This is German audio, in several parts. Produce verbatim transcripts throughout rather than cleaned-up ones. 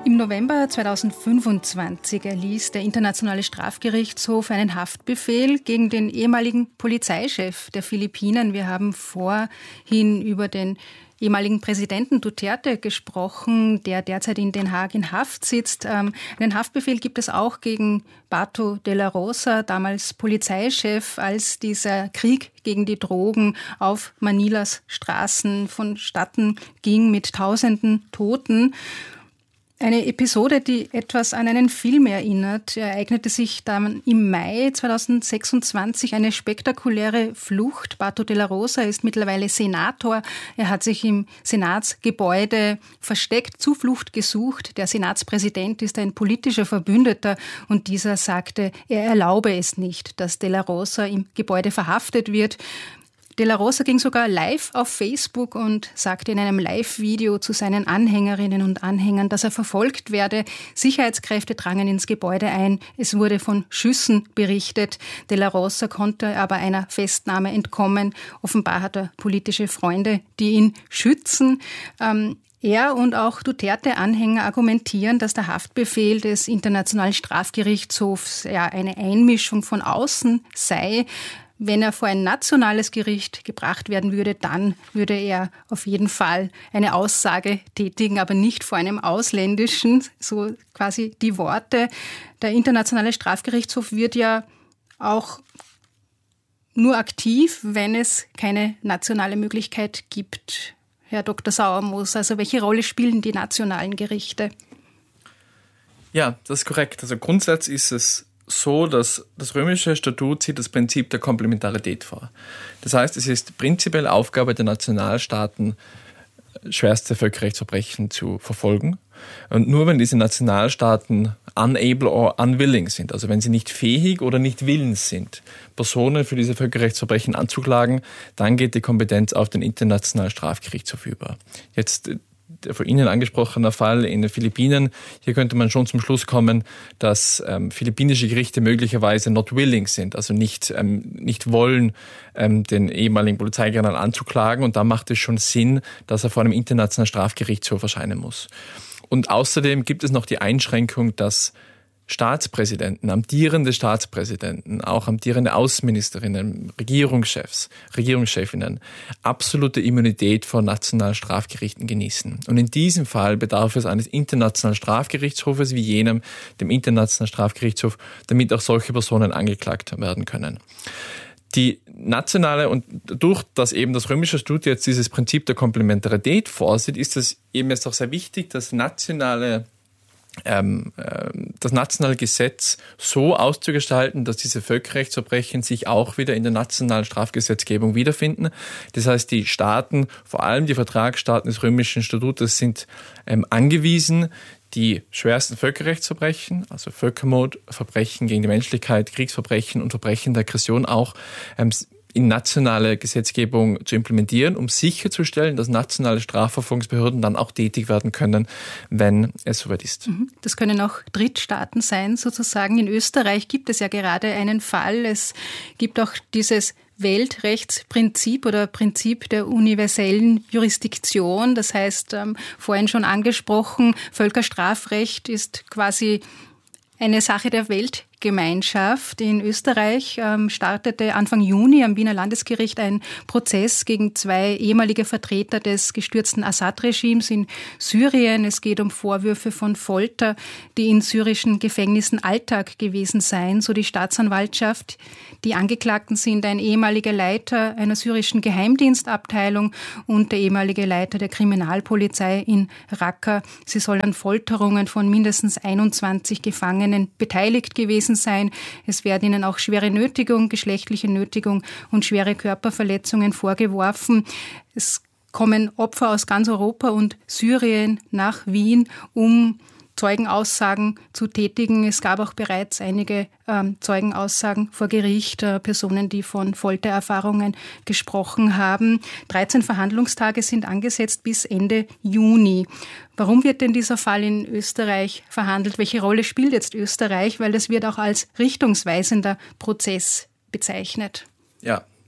Im November zweitausendfünfundzwanzig erließ der Internationale Strafgerichtshof einen Haftbefehl gegen den ehemaligen Polizeichef der Philippinen. Wir haben vorhin über den ehemaligen Präsidenten Duterte gesprochen, der derzeit in Den Haag in Haft sitzt. Ähm, einen Haftbefehl gibt es auch gegen Bato de la Rosa, damals Polizeichef, als dieser Krieg gegen die Drogen auf Manilas Straßen vonstatten ging mit tausenden Toten. Eine Episode, die etwas an einen Film erinnert, ereignete sich dann im Mai zweitausendsechsundzwanzig eine spektakuläre Flucht. Bato de la Rosa ist mittlerweile Senator. Er hat sich im Senatsgebäude versteckt, Zuflucht gesucht. Der Senatspräsident ist ein politischer Verbündeter und dieser sagte, er erlaube es nicht, dass de la Rosa im Gebäude verhaftet wird. De la Rosa ging sogar live auf Facebook und sagte in einem Live-Video zu seinen Anhängerinnen und Anhängern, dass er verfolgt werde. Sicherheitskräfte drangen ins Gebäude ein. Es wurde von Schüssen berichtet. De la Rosa konnte aber einer Festnahme entkommen. Offenbar hat er politische Freunde, die ihn schützen. Ähm, Er und auch Duterte-Anhänger argumentieren, dass der Haftbefehl des Internationalen Strafgerichtshofs ja eine Einmischung von außen sei. Wenn er vor ein nationales Gericht gebracht werden würde, dann würde er auf jeden Fall eine Aussage tätigen, aber nicht vor einem ausländischen, so quasi die Worte. Der Internationale Strafgerichtshof wird ja auch nur aktiv, wenn es keine nationale Möglichkeit gibt. Herr Doktor Sauermoos, also welche Rolle spielen die nationalen Gerichte? Ja, das ist korrekt. Also grundsätzlich ist es so, dass das römische Statut sieht das Prinzip der Komplementarität vor. Das heißt, es ist prinzipiell Aufgabe der Nationalstaaten, schwerste Völkerrechtsverbrechen zu verfolgen. Und nur wenn diese Nationalstaaten unable or unwilling sind, also wenn sie nicht fähig oder nicht willens sind, Personen für diese Völkerrechtsverbrechen anzuklagen, dann geht die Kompetenz auf den Internationalen Strafgerichtshof über. Jetzt der von Ihnen angesprochene Fall in den Philippinen, hier könnte man schon zum Schluss kommen, dass ähm, philippinische Gerichte möglicherweise not willing sind, also nicht, ähm, nicht wollen, ähm, den ehemaligen Polizeigeneral anzuklagen, und da macht es schon Sinn, dass er vor einem internationalen Strafgerichtshof erscheinen muss. Und außerdem gibt es noch die Einschränkung, dass Staatspräsidenten, amtierende Staatspräsidenten, auch amtierende Außenministerinnen, Regierungschefs, Regierungschefinnen absolute Immunität vor nationalen Strafgerichten genießen. Und in diesem Fall bedarf es eines internationalen Strafgerichtshofes wie jenem, dem Internationalen Strafgerichtshof, damit auch solche Personen angeklagt werden können. Die nationale, und durch das eben das römische Statut jetzt dieses Prinzip der Komplementarität vorsieht, ist es eben jetzt auch sehr wichtig, dass nationale Ähm, äh, das nationale Gesetz so auszugestalten, dass diese Völkerrechtsverbrechen sich auch wieder in der nationalen Strafgesetzgebung wiederfinden. Das heißt, die Staaten, vor allem die Vertragsstaaten des römischen Statutes, sind ähm, angewiesen, die schwersten Völkerrechtsverbrechen, also Völkermord, Verbrechen gegen die Menschlichkeit, Kriegsverbrechen und Verbrechen der Aggression auch ähm, in nationale Gesetzgebung zu implementieren, um sicherzustellen, dass nationale Strafverfolgungsbehörden dann auch tätig werden können, wenn es soweit ist. Das können auch Drittstaaten sein, sozusagen. In Österreich gibt es ja gerade einen Fall. Es gibt auch dieses Weltrechtsprinzip oder Prinzip der universellen Jurisdiktion. Das heißt, ähm, vorhin schon angesprochen, Völkerstrafrecht ist quasi eine Sache der Weltgemeinschaft. In Österreich ähm, startete Anfang Juni am Wiener Landesgericht ein Prozess gegen zwei ehemalige Vertreter des gestürzten Assad-Regimes in Syrien. Es geht um Vorwürfe von Folter, die in syrischen Gefängnissen Alltag gewesen seien, so die Staatsanwaltschaft. Die Angeklagten sind ein ehemaliger Leiter einer syrischen Geheimdienstabteilung und der ehemalige Leiter der Kriminalpolizei in Raqqa. Sie sollen an Folterungen von mindestens einundzwanzig Gefangenen beteiligt gewesen sein. Es werden ihnen auch schwere Nötigung, geschlechtliche Nötigung und schwere Körperverletzungen vorgeworfen. Es kommen Opfer aus ganz Europa und Syrien nach Wien, um Zeugenaussagen zu tätigen. Es gab auch bereits einige ähm, Zeugenaussagen vor Gericht, äh, Personen, die von Foltererfahrungen gesprochen haben. dreizehn Verhandlungstage sind angesetzt bis Ende Juni. Warum wird denn dieser Fall in Österreich verhandelt? Welche Rolle spielt jetzt Österreich? Weil das wird auch als richtungsweisender Prozess bezeichnet. Ja,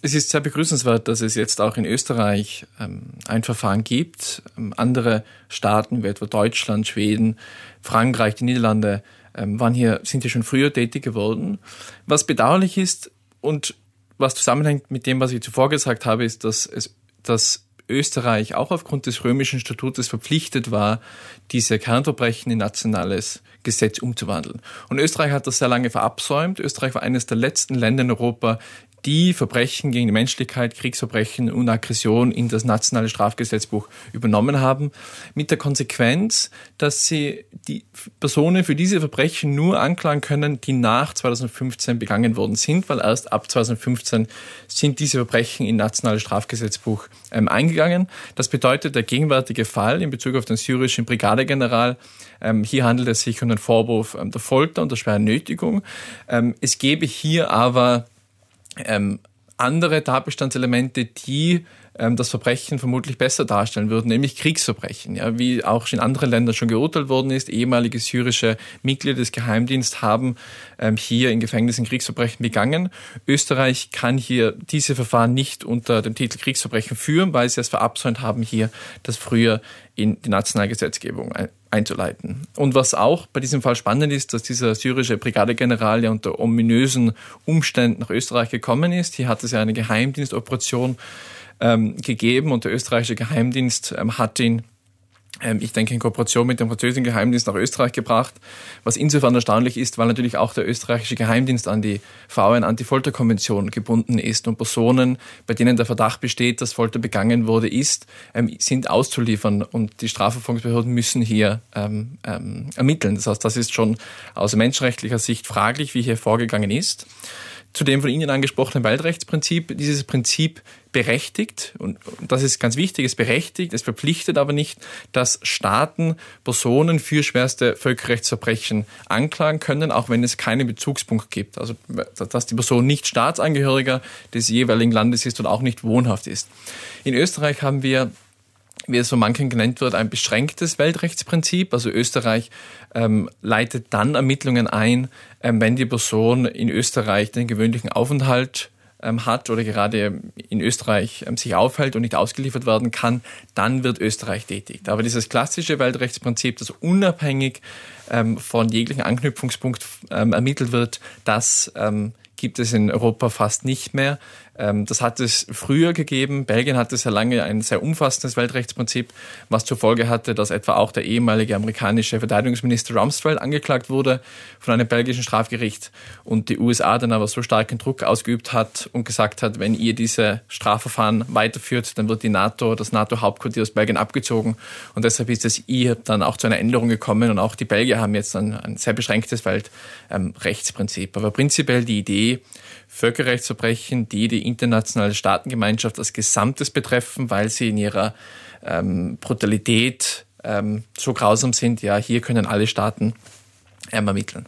es ist sehr begrüßenswert, dass es jetzt auch in Österreich ähm, ein Verfahren gibt. Ähm, andere Staaten wie etwa Deutschland, Schweden, Frankreich, die Niederlande ähm, waren hier, sind hier schon früher tätig geworden. Was bedauerlich ist und was zusammenhängt mit dem, was ich zuvor gesagt habe, ist, dass es, dass Österreich auch aufgrund des römischen Statutes verpflichtet war, diese Kernverbrechen in nationales Gesetz umzuwandeln. Und Österreich hat das sehr lange verabsäumt. Österreich war eines der letzten Länder in Europa, die Verbrechen gegen die Menschlichkeit, Kriegsverbrechen und Aggression in das nationale Strafgesetzbuch übernommen haben, mit der Konsequenz, dass sie die Personen für diese Verbrechen nur anklagen können, die nach zweitausendfünfzehn begangen worden sind, weil erst ab zweitausendfünfzehn sind diese Verbrechen in nationales Strafgesetzbuch ähm, eingegangen. Das bedeutet, der gegenwärtige Fall in Bezug auf den syrischen Brigadegeneral, ähm, hier handelt es sich um den Vorwurf ähm, der Folter und der schweren Nötigung. Ähm, es gäbe hier aber Ähm, andere Tatbestandselemente, die ähm, das Verbrechen vermutlich besser darstellen würden, nämlich Kriegsverbrechen, ja, wie auch in anderen Ländern schon geurteilt worden ist. Ehemalige syrische Mitglieder des Geheimdienstes haben ähm, hier in Gefängnissen Kriegsverbrechen begangen. Österreich kann hier diese Verfahren nicht unter dem Titel Kriegsverbrechen führen, weil sie es verabsäumt haben, hier das früher in die nationale Gesetzgebung ein einzuleiten. Und was auch bei diesem Fall spannend ist, dass dieser syrische Brigadegeneral ja unter ominösen Umständen nach Österreich gekommen ist. Hier hat es ja eine Geheimdienstoperation ähm, gegeben und der österreichische Geheimdienst ähm, hat ihn, ähm, ich denke, in Kooperation mit dem französischen Geheimdienst nach Österreich gebracht, was insofern erstaunlich ist, weil natürlich auch der österreichische Geheimdienst an die V N-Anti-Folter-Konvention gebunden ist und Personen, bei denen der Verdacht besteht, dass Folter begangen wurde, ist, ähm, sind auszuliefern und die Strafverfolgungsbehörden müssen hier ähm, ähm, ermitteln. Das heißt, das ist schon aus menschenrechtlicher Sicht fraglich, wie hier vorgegangen ist. Zu dem von Ihnen angesprochenen Weltrechtsprinzip, dieses Prinzip berechtigt, und das ist ganz wichtig, es berechtigt, es verpflichtet aber nicht, dass Staaten Personen für schwerste Völkerrechtsverbrechen anklagen können, auch wenn es keinen Bezugspunkt gibt. Also, dass die Person nicht Staatsangehöriger des jeweiligen Landes ist und auch nicht wohnhaft ist. In Österreich haben wir, wie es so manchen genannt wird, ein beschränktes Weltrechtsprinzip. Also Österreich ähm, leitet dann Ermittlungen ein, ähm, wenn die Person in Österreich den gewöhnlichen Aufenthalt ähm, hat oder gerade in Österreich ähm, sich aufhält und nicht ausgeliefert werden kann, dann wird Österreich tätig. Aber dieses klassische Weltrechtsprinzip, das unabhängig ähm, von jeglichen Anknüpfungspunkt ähm, ermittelt wird, das ähm, gibt es in Europa fast nicht mehr. Das hat es früher gegeben. Belgien hatte sehr lange ein sehr umfassendes Weltrechtsprinzip, was zur Folge hatte, dass etwa auch der ehemalige amerikanische Verteidigungsminister Rumsfeld angeklagt wurde von einem belgischen Strafgericht und die U S A dann aber so starken Druck ausgeübt hat und gesagt hat, wenn ihr diese Strafverfahren weiterführt, dann wird die NATO, das NATO-Hauptquartier aus Belgien abgezogen und deshalb ist es ihr dann auch zu einer Änderung gekommen und auch die Belgier haben jetzt ein, ein sehr beschränktes Weltrechtsprinzip. Aber prinzipiell die Idee, Völkerrechtsverbrechen, die die internationale Staatengemeinschaft als Gesamtes betreffen, weil sie in ihrer ähm, Brutalität ähm, so grausam sind, ja, hier können alle Staaten ähm, ermitteln.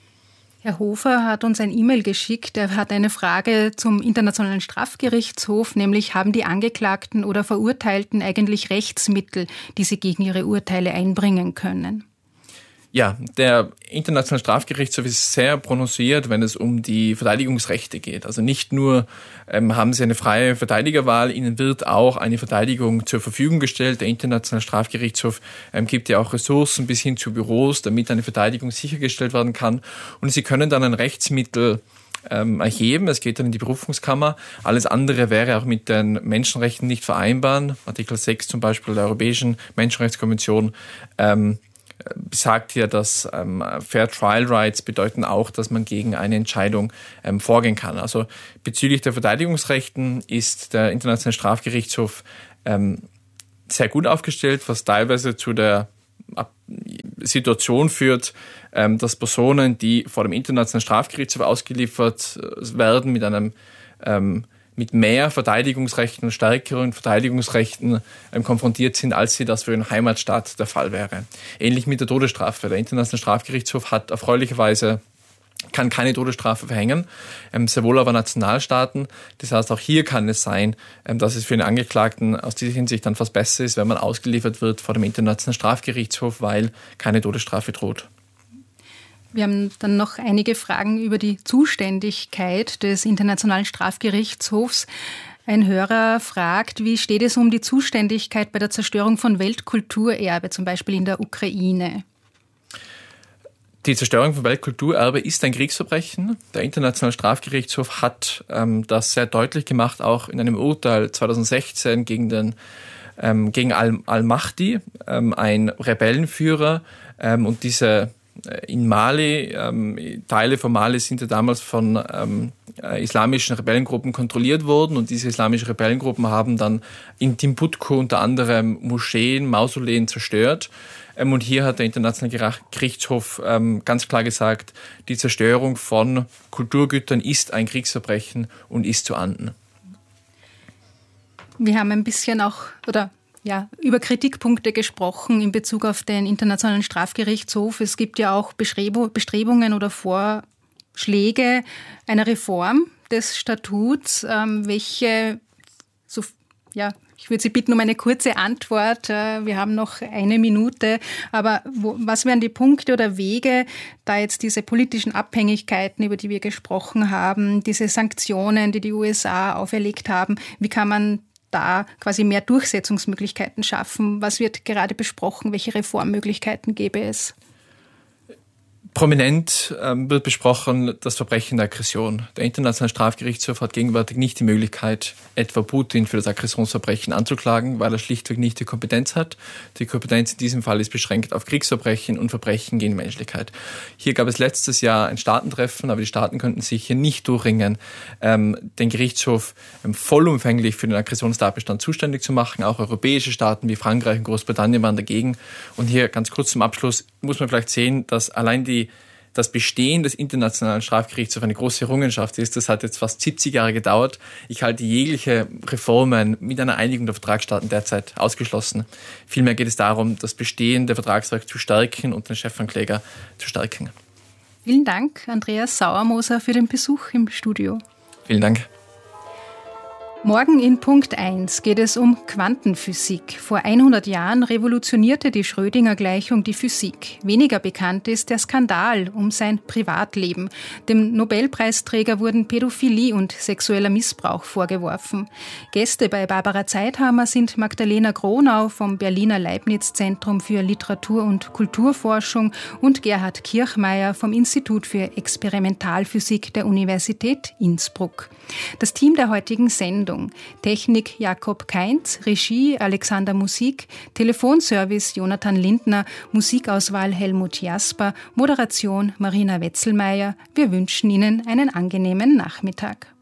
Herr Hofer hat uns ein E-Mail geschickt. Er hat eine Frage zum Internationalen Strafgerichtshof, nämlich haben die Angeklagten oder Verurteilten eigentlich Rechtsmittel, die sie gegen ihre Urteile einbringen können? Ja, der Internationale Strafgerichtshof ist sehr prononciert, wenn es um die Verteidigungsrechte geht. Also nicht nur ähm, haben sie eine freie Verteidigerwahl, ihnen wird auch eine Verteidigung zur Verfügung gestellt. Der Internationale Strafgerichtshof ähm, gibt ja auch Ressourcen bis hin zu Büros, damit eine Verteidigung sichergestellt werden kann. Und sie können dann ein Rechtsmittel ähm, erheben. Es geht dann in die Berufungskammer. Alles andere wäre auch mit den Menschenrechten nicht vereinbar. Artikel sechs zum Beispiel der Europäischen Menschenrechtskonvention ähm, besagt ja, dass ähm, Fair Trial Rights bedeuten auch, dass man gegen eine Entscheidung ähm, vorgehen kann. Also bezüglich der Verteidigungsrechten ist der Internationale Strafgerichtshof ähm, sehr gut aufgestellt, was teilweise zu der Situation führt, ähm, dass Personen, die vor dem Internationalen Strafgerichtshof ausgeliefert werden, mit einem ähm, mit mehr Verteidigungsrechten und stärkeren Verteidigungsrechten ähm, konfrontiert sind, als sie das für den Heimatstaat der Fall wäre. Ähnlich mit der Todesstrafe. Der Internationale Strafgerichtshof hat erfreulicherweise kann keine Todesstrafe verhängen, ähm, sehr wohl aber Nationalstaaten. Das heißt, auch hier kann es sein, ähm, dass es für den Angeklagten aus dieser Hinsicht dann fast besser ist, wenn man ausgeliefert wird vor dem Internationalen Strafgerichtshof, weil keine Todesstrafe droht. Wir haben dann noch einige Fragen über die Zuständigkeit des Internationalen Strafgerichtshofs. Ein Hörer fragt, wie steht es um die Zuständigkeit bei der Zerstörung von Weltkulturerbe, zum Beispiel in der Ukraine? Die Zerstörung von Weltkulturerbe ist ein Kriegsverbrechen. Der Internationale Strafgerichtshof hat ähm, das sehr deutlich gemacht, auch in einem Urteil zweitausendsechzehn gegen den ähm, gegen Al- Al-Mahdi, ähm, ein Rebellenführer, ähm, und diese in Mali, ähm, Teile von Mali sind ja damals von ähm, äh, islamischen Rebellengruppen kontrolliert worden, und diese islamischen Rebellengruppen haben dann in Timbuktu unter anderem Moscheen, Mausoleen zerstört. Ähm, und hier hat der Internationale Gerichtshof ähm, ganz klar gesagt, die Zerstörung von Kulturgütern ist ein Kriegsverbrechen und ist zu ahnden. Wir haben ein bisschen auch, oder ja, über Kritikpunkte gesprochen in Bezug auf den Internationalen Strafgerichtshof. Es gibt ja auch Bestrebungen oder Vorschläge einer Reform des Statuts, ähm, welche, so, ja, ich würde Sie bitten um eine kurze Antwort. Wir haben noch eine Minute. Aber wo, was wären die Punkte oder Wege, da jetzt diese politischen Abhängigkeiten, über die wir gesprochen haben, diese Sanktionen, die die U S A auferlegt haben, wie kann man da quasi mehr Durchsetzungsmöglichkeiten schaffen? Was wird gerade besprochen? Welche Reformmöglichkeiten gäbe es? Prominent ähm, wird besprochen das Verbrechen der Aggression. Der Internationale Strafgerichtshof hat gegenwärtig nicht die Möglichkeit, etwa Putin für das Aggressionsverbrechen anzuklagen, weil er schlichtweg nicht die Kompetenz hat. Die Kompetenz in diesem Fall ist beschränkt auf Kriegsverbrechen und Verbrechen gegen Menschlichkeit. Hier gab es letztes Jahr ein Staatentreffen, aber die Staaten könnten sich hier nicht durchringen, ähm, den Gerichtshof ähm, vollumfänglich für den Aggressionstatbestand zuständig zu machen. Auch europäische Staaten wie Frankreich und Großbritannien waren dagegen. Und hier ganz kurz zum Abschluss muss man vielleicht sehen, dass allein die das Bestehen des Internationalen Strafgerichtshofs eine große Errungenschaft ist. Das hat jetzt fast siebzig Jahre gedauert. Ich halte jegliche Reformen mit einer Einigung der Vertragsstaaten derzeit ausgeschlossen. Vielmehr geht es darum, das Bestehen der Vertragswerke zu stärken und den Chefankläger zu stärken. Vielen Dank, Andreas Sauermoser, für den Besuch im Studio. Vielen Dank. Morgen in Punkt eins geht es um Quantenphysik. Vor hundert Jahren revolutionierte die Schrödinger-Gleichung die Physik. Weniger bekannt ist der Skandal um sein Privatleben. Dem Nobelpreisträger wurden Pädophilie und sexueller Missbrauch vorgeworfen. Gäste bei Barbara Zeithammer sind Magdalena Gronau vom Berliner Leibniz-Zentrum für Literatur- und Kulturforschung und Gerhard Kirchmeier vom Institut für Experimentalphysik der Universität Innsbruck. Das Team der heutigen Sendung: Technik Jakob Kainz, Regie Alexander Musik, Telefonservice Jonathan Lindner, Musikauswahl Helmut Jasper, Moderation Marina Wetzelmeier. Wir wünschen Ihnen einen angenehmen Nachmittag.